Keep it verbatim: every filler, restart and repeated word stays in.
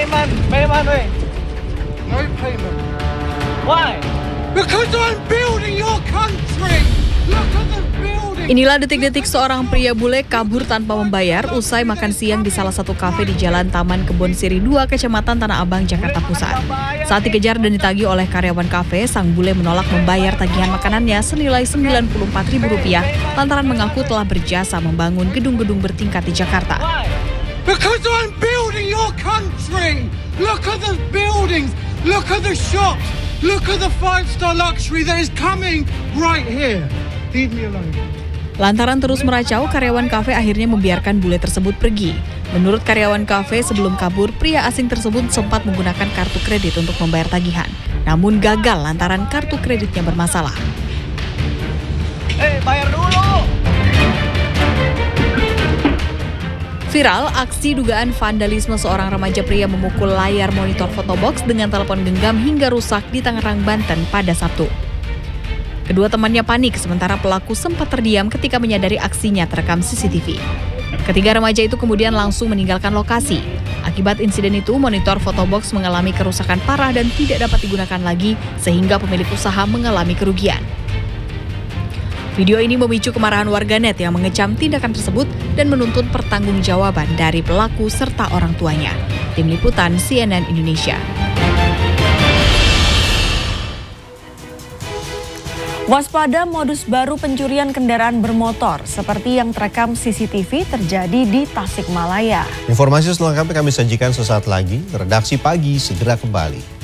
payment, payment, weh. No payment. Why? Because I'm building your country. Look at the building. Inilah detik-detik seorang pria bule kabur tanpa membayar usai makan siang di salah satu kafe di Jalan Taman Kebon Siri dua, Kecamatan Tanah Abang, Jakarta Pusat. Saat dikejar dan ditagih oleh karyawan kafe, sang bule menolak membayar tagihan makanannya senilai sembilan puluh empat ribu rupiah lantaran mengaku telah berjasa membangun gedung-gedung bertingkat di Jakarta. Because I'm building your country. Look at the buildings. Look at the shops. Look at the five-star luxury that is coming right here. Leave me alone. Lantaran terus meracau, karyawan kafe akhirnya membiarkan bule tersebut pergi. Menurut karyawan kafe, sebelum kabur, pria asing tersebut sempat menggunakan kartu kredit untuk membayar tagihan. Namun gagal lantaran kartu kreditnya bermasalah. Eh, bayar dulu. Viral, aksi dugaan vandalisme seorang remaja pria memukul layar monitor fotobox dengan telepon genggam hingga rusak di Tangerang, Banten pada Sabtu. Kedua temannya panik, sementara pelaku sempat terdiam ketika menyadari aksinya terekam C C T V. Ketiga remaja itu kemudian langsung meninggalkan lokasi. Akibat insiden itu, monitor fotobox mengalami kerusakan parah dan tidak dapat digunakan lagi, sehingga pemilik usaha mengalami kerugian. Video ini memicu kemarahan warganet yang mengecam tindakan tersebut dan menuntut pertanggungjawaban dari pelaku serta orang tuanya. Tim Liputan C N N Indonesia. Waspada modus baru pencurian kendaraan bermotor seperti yang terekam C C T V terjadi di Tasikmalaya. Informasi selengkapnya kami sajikan sesaat lagi. Redaksi Pagi segera kembali.